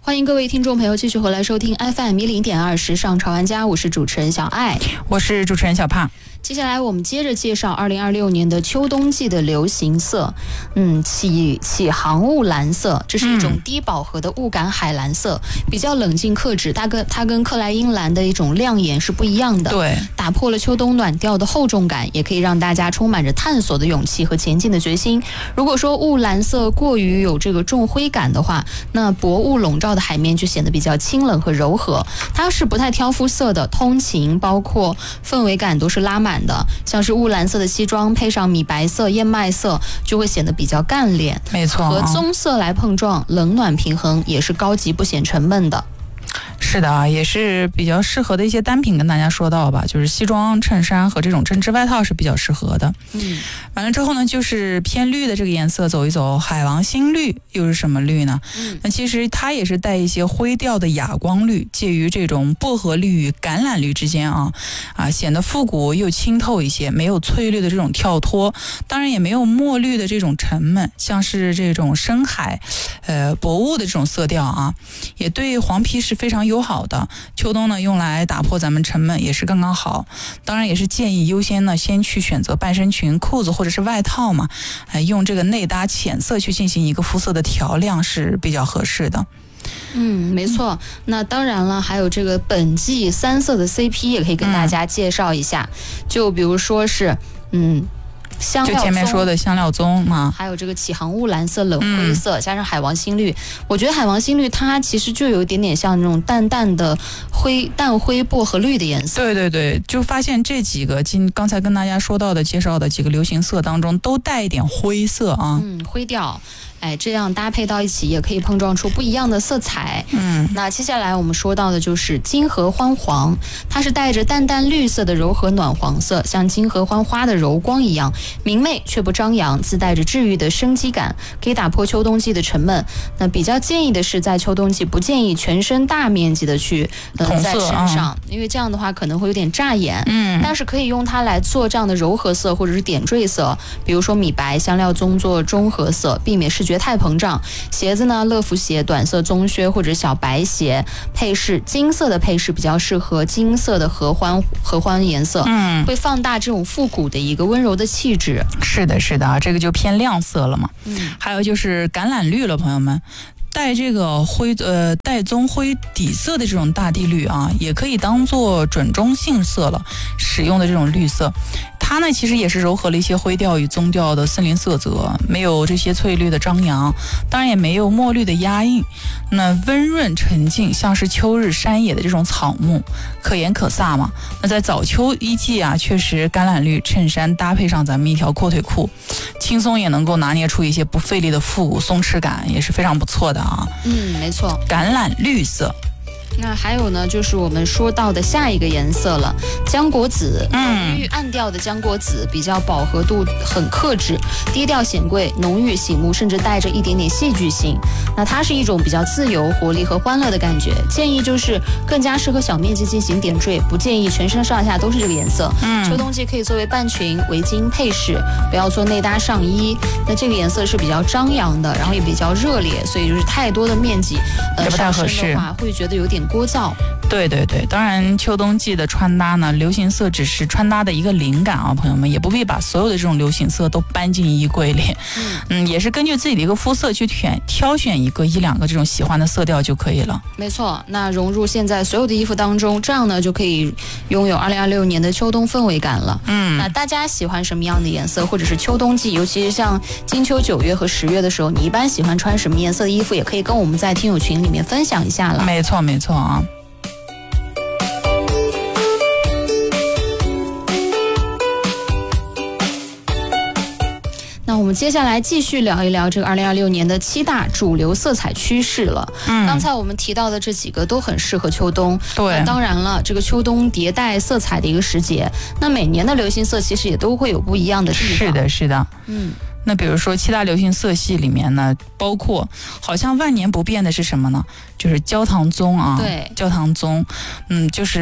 欢迎各位听众朋友继续回来收听 FM100.2时尚潮玩家，我是主持人小爱， 我是主持人小胖。 接下来我们接着介绍2026年的秋冬季的流行色，起航雾蓝色，这是一种低饱和的雾感海蓝色，比较冷静克制，它跟克莱因蓝的一种亮眼是不一样的， 对， 打破了秋冬暖调的厚重感，也可以让大家充满着探索的勇气和前进的决心。如果说雾蓝色过于有这个重灰感的话，那薄雾笼罩的海面就显得比较清冷和柔和。它是不太挑肤色的，通勤包括氛围感都是拉满的，像是雾蓝色的西装配上米白色、燕麦色，就会显得比较干练。 没错， 和棕色来碰撞，冷暖平衡，也是高级不显沉闷的。 是的啊，也是比较适合的一些单品跟大家说到吧，就是西装、衬衫和这种针织外套是比较适合的。完了之后呢，就是偏绿的这个颜色走一走，海王星绿又是什么绿呢？那其实它也是带一些灰调的哑光绿，介于这种薄荷绿与橄榄绿之间显得复古又清透一些，没有翠绿的这种跳脱，当然也没有墨绿的这种沉闷，像是这种深海薄雾的这种色调也对黄皮是非常友好的。秋冬呢用来打破咱们沉闷也是刚刚好，当然也是建议优先呢先去选择半身裙、裤子或者是外套嘛，用这个内搭浅色去进行一个肤色的调亮是比较合适的。 没错。那当然了，还有这个本季3色的 CP 也可以跟大家介绍一下，就比如说是香料棕， 就前面说的香料棕嘛， 还有这个起航雾蓝色、冷灰色，加上海王星绿。我觉得海王星绿它其实就有一点点像那种淡淡的淡灰薄荷绿的颜色。 对对对，就发现这几个刚才跟大家说到的介绍的几个流行色当中都带一点灰色灰调。这样搭配到一起也可以碰撞出不一样的色彩。那接下来我们说到的就是金合欢黄，它是带着淡淡绿色的柔和暖黄色，像金合欢花的柔光一样明媚却不张扬，自带着治愈的生机感，可以打破秋冬季的沉闷。那比较建议的是在秋冬季不建议全身大面积的去在身上，因为这样的话可能会有点扎眼。但是可以用它来做这样的柔和色或者是点缀色，比如说米白、香料棕做中和色，避免视觉太膨胀。鞋子呢，乐福鞋、短色棕靴或者小白鞋，配饰金色的配饰比较适合金色的合欢颜色，会放大这种复古的一个温柔的气质。 是的是的，这个就偏亮色了嘛。还有就是橄榄绿了，朋友们。带这个带棕灰底色的这种大地绿也可以当做准中性色了使用的这种绿色。它呢其实也是糅合了一些灰调与棕调的森林色泽，没有这些翠绿的张扬，当然也没有墨绿的压印，那温润沉静，像是秋日山野的这种草木，可盐可飒嘛。那在早秋一季确实橄榄绿衬衫搭配上咱们一条阔腿裤，轻松也能够拿捏出一些不费力的复古松弛感，也是非常不错的没错， 橄榄绿色。 那还有呢，就是我们说到的下一个颜色了，浆果紫。郁暗调的浆果紫比较饱和度很克制，低调显贵，浓郁醒目，甚至带着一点点戏剧性。那它是一种比较自由、活力和欢乐的感觉，建议就是更加适合小面积进行点缀，不建议全身上下都是这个颜色。秋冬季可以作为半裙、围巾配饰，不要做内搭上衣。那这个颜色是比较张扬的，然后也比较热烈，所以就是太多的面积不太合适的话，会觉得有点聒噪。 对对对，当然秋冬季的穿搭呢，流行色只是穿搭的一个灵感朋友们也不必把所有的这种流行色都搬进衣柜里。也是根据自己的一个肤色去挑选一两个这种喜欢的色调就可以了。 没错，那融入现在所有的衣服当中，这样呢就可以拥有2026年的秋冬氛围感了。那大家喜欢什么样的颜色，或者是秋冬季，尤其是像金秋9月和10月的时候，你一般喜欢穿什么颜色的衣服，也可以跟我们在听友群里面分享一下了。 没错没错那我们接下来继续聊一聊这个2026年的7大主流色彩趋势了。刚才我们提到的这几个都很适合秋冬。 对， 当然了，这个秋冬迭代色彩的一个时节，那每年的流行色其实也都会有不一样的地方。 是的是的。那比如说7大流行色系里面呢，包括好像万年不变的是什么呢？就是焦糖棕对， 焦糖棕，就是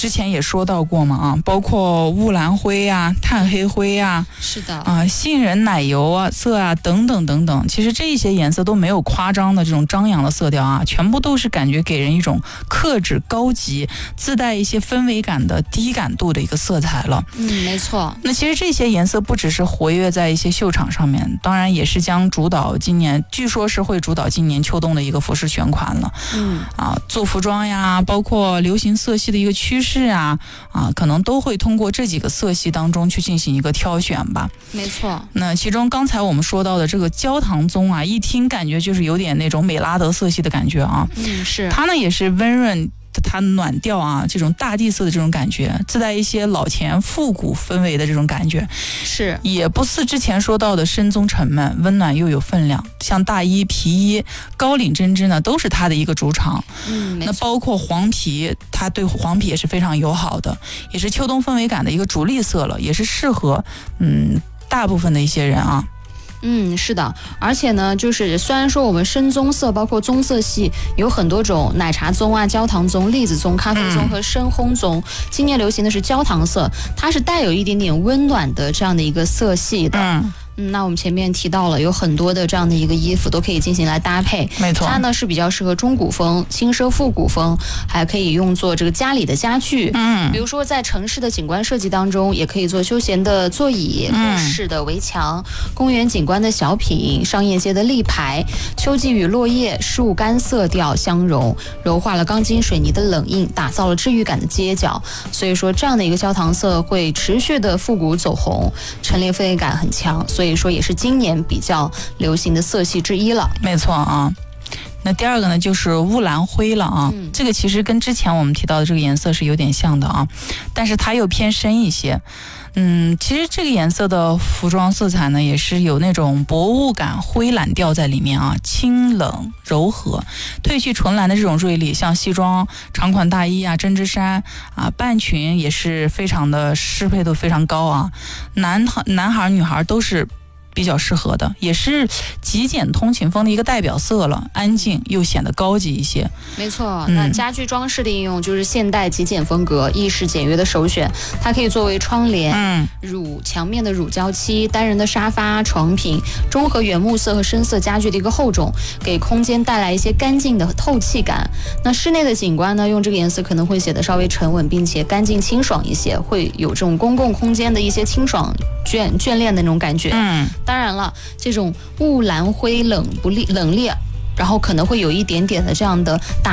之前也说到过嘛啊，包括雾蓝灰啊、炭黑灰啊， 是的啊、杏仁奶油啊色啊等等等等，其实这些颜色都没有夸张的这种张扬的色调啊，全部都是感觉给人一种克制、高级、自带一些氛围感的低感度的一个色彩了。 没错。 那其实这些颜色不只是活跃在一些秀场上面，当然也是将主导今年，据说是会主导今年秋冬的一个服饰选款了。做服装呀，包括流行色系的一个趋势啊，可能都会通过这几个色系当中去进行一个挑选吧。 没错。 那其中刚才我们说到的这个焦糖棕啊，一听感觉就是有点那种美拉德色系的感觉啊。 是。 它呢也是温润。它暖调啊，这种大地色的这种感觉，自带一些老钱复古氛围的这种感觉， 是也不似之前说到的深棕沉闷，温暖又有分量。像大衣、皮衣、高领针织呢，都是它的一个主场。那包括黄皮，它对黄皮也是非常友好的，也是秋冬氛围感的一个主力色了，也是适合大部分的一些人啊。 是的，而且呢，就是虽然说我们深棕色包括棕色系有很多种，奶茶棕啊、焦糖棕、栗子棕、咖啡棕和深烘棕，今年流行的是焦糖色，它是带有一点点温暖的这样的一个色系的。那我们前面提到了有很多的这样的一个衣服都可以进行来搭配， 没错， 它呢是比较适合中古风、轻奢复古风，还可以用作这个家里的家具，比如说在城市的景观设计当中，也可以做休闲的座椅、木式的围墙、公园景观的小品、商业街的立牌。秋季与落叶、树干色调相融，柔化了钢筋水泥的冷硬，打造了治愈感的街角。所以说这样的一个焦糖色会持续的复古走红，陈列氛围感很强，所以说也是今年比较流行的色系之一了。 没错啊。那第二个呢，就是雾蓝灰了啊。这个其实跟之前我们提到的这个颜色是有点像的啊，但是它又偏深一些。其实这个颜色的服装色彩呢，也是有那种薄雾感、灰蓝调在里面啊，清冷柔和，褪去纯蓝的这种锐利。像西装、长款大衣啊、针织衫啊、半裙也是非常的适配度非常高啊，男孩、女孩都是比较适合的，也是极简通勤风的一个代表色了，安静又显得高级一些。 没错，那家居装饰的应用就是现代极简风格、意式简约的首选。它可以作为窗帘、墙面的乳胶漆、单人的沙发、床品，中和原木色和深色家具的一个厚重，给空间带来一些干净的透气感。那室内的景观呢，用这个颜色可能会显得稍微沉稳，并且干净清爽一些，会有这种公共空间的一些清爽眷恋的那种感觉。当然了，这种雾蓝灰冷冽，然后可能会有一点点的这样的